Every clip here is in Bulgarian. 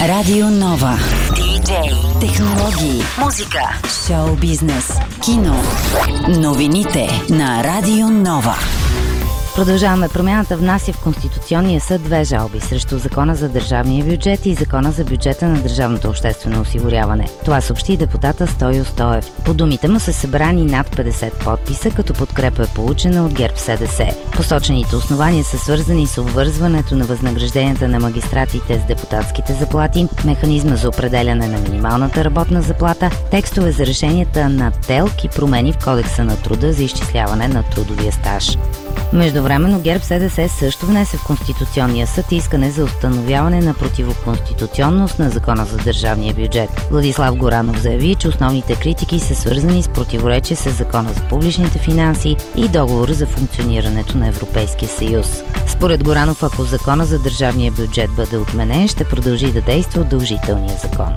Радио Нова. Диджей, технологии, музика, шоу бизнес, кино. Новините на Радио Нова. Продължаваме. Промяната внася в Конституционния съд 2 жалби срещу Закона за държавния бюджет и Закона за бюджета на държавното обществено осигуряване. Това съобщи депутата Стою Стоев. По думите му са събрани над 50 подписа, като подкрепа е получена от ГЕРБ-СДС. Посочените основания са свързани с обвързването на възнагражденията на магистратите с депутатските заплати, механизма за определяне на минималната работна заплата, текстове за решенията на ТЕЛК и промени в Кодекса на труда за изчисляване на трудовия стаж. Междувременно ГЕРБ-СДС също внесе в Конституционния съд искане за установяване на противоконституционност на Закона за държавния бюджет. Владислав Горанов заяви, че основните критики са свързани с противоречие с Закона за публичните финанси и договора за функционирането на Европейския съюз. Според Горанов, ако Закона за държавния бюджет бъде отменен, ще продължи да действа удължителния закон.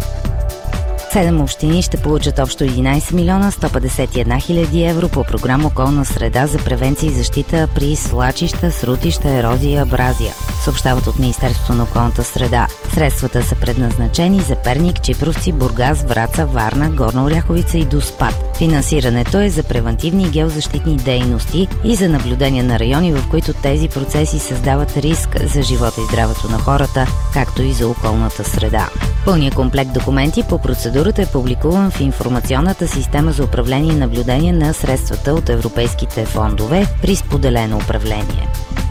7 общини ще получат общо 11 милиона 151 хиляди евро по програма Околна среда за превенция и защита при свлачища, срутища, ерозия и абразия, съобщават от Министерството на околната среда. Средствата са предназначени за Перник, Чипровци, Бургас, Враца, Варна, Горна Оряховица и Доспат. Финансирането е за превантивни и геозащитни дейности и за наблюдение на райони, в които тези процеси създават риск за живота и здравето на хората, както и за околната среда. Пълният комплект документи по процедурата е публикуван в информационната система за управление и наблюдение на средствата от европейските фондове при споделено управление.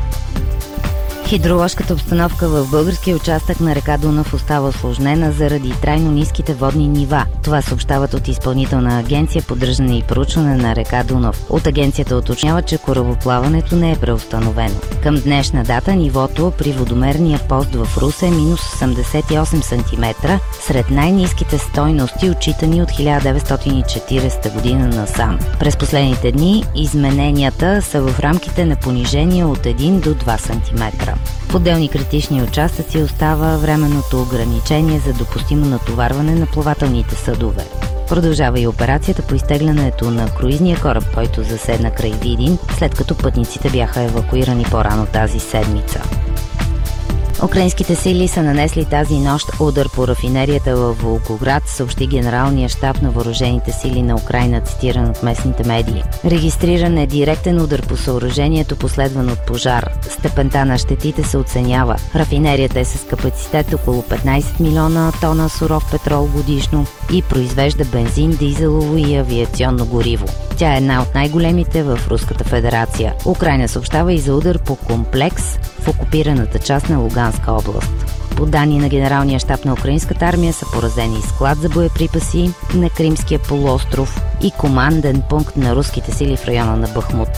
Хидроложката обстановка в българския участък на река Дунав остава усложнена заради трайно ниските водни нива. Това съобщават от Изпълнителна агенция поддържане и проучване на река Дунав. От агенцията уточнява, че корабоплаването не е преустановено. Към днешна дата нивото при водомерния пост в Русе е минус 88 см, сред най-ниските стойности, отчитани от 1940 година насам. През последните дни измененията са в рамките на понижение от 1 до 2 см. В отделни критични участъци остава временното ограничение за допустимо натоварване на плавателните съдове. Продължава и операцията по изтеглянето на круизния кораб, който заседна край Видин, след като пътниците бяха евакуирани по-рано тази седмица. Украинските сили са нанесли тази нощ удар по рафинерията в Волгоград, съобщи Генералния щаб на въоръжените сили на Украйна, цитиран от местните медии. Регистриран е директен удар по съоръжението, последван от пожар. Степента на щетите се оценява. Рафинерията е с капацитет около 15 милиона тона суров петрол годишно и произвежда бензин, дизелово и авиационно гориво. Тя е една от най-големите в Руската федерация. Украйна съобщава и за удар по комплекс в окупираната част на Луганска област. По данни на Генералния щаб на украинската армия са поразени склад за боеприпаси на Кримския полуостров и команден пункт на руските сили в района на Бахмут.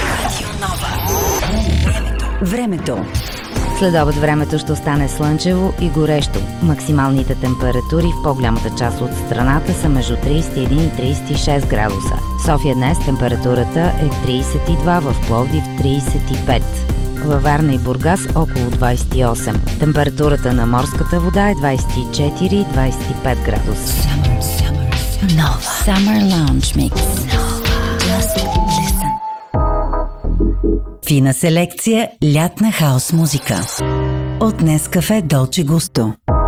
Времето. Следобед времето ще остане слънчево и горещо. Максималните температури в по-голямата част от страната са между 31 и 36 градуса. В София днес температурата е 32, в Пловдив 35. Във Варна и Бургас около 28. Температурата на морската вода е 24-25 градуса. Nova. Summer Lounge Mix. Just listen. Фина селекция лятна хаос музика. От Нескафе Долче Густо.